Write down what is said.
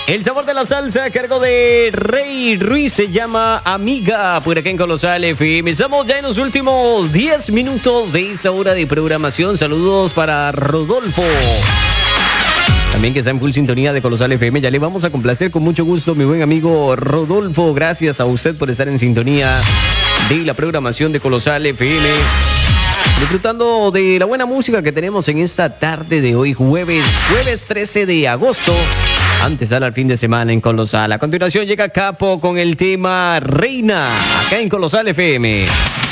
El sabor de la salsa a cargo de Rey Ruiz se llama Amiga por acá en Colosal FM. Estamos ya en los últimos 10 minutos de esa hora de programación. Saludos para Rodolfo. También que está en full sintonía de Colosal FM. Ya le vamos a complacer con mucho gusto, mi buen amigo Rodolfo. Gracias a usted por estar en sintonía de la programación de Colosal FM. Disfrutando de la buena música que tenemos en esta tarde de hoy, jueves 13 de agosto. Antes al fin de semana en Colosal. A continuación llega Capo con el tema Reina, acá en Colosal FM.